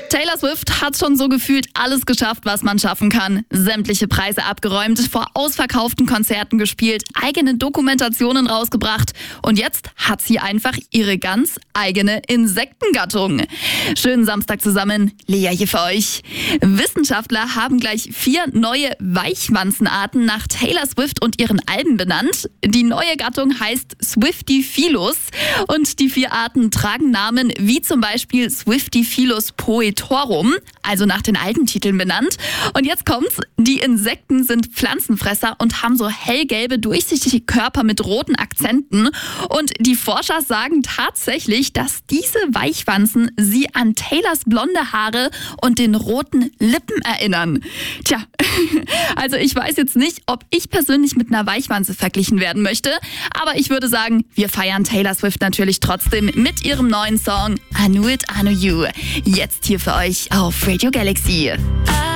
Taylor Swift hat schon so gefühlt alles geschafft, was man schaffen kann. Sämtliche Preise abgeräumt, vor ausverkauften Konzerten gespielt, eigene Dokumentationen rausgebracht und jetzt hat sie einfach ihre ganz eigene Insektengattung. Schönen Samstag zusammen, Lea hier für euch. Wissenschaftler haben gleich 4 neue Weichwanzenarten nach Taylor Swift und ihren Alben benannt. Die neue Gattung heißt Swiftyphilus und die 4 Arten tragen Namen wie zum Beispiel Swiftyphilus poetorum, also nach den alten Titeln benannt. Und jetzt kommt's, die Insekten sind Pflanzenfresser und haben so hellgelbe, durchsichtige Körper mit roten Akzenten. Und die Forscher sagen tatsächlich, dass diese Weichwanzen sie an Taylors blonde Haare und den roten Lippen erinnern. Tja, also ich weiß jetzt nicht, ob ich persönlich mit einer Weichwanze verglichen werden möchte, aber ich würde sagen, wir feiern Taylor Swift natürlich trotzdem mit ihrem neuen Song I Knew It, I Know You. Jetzt hier für euch auf Radio Galaxy.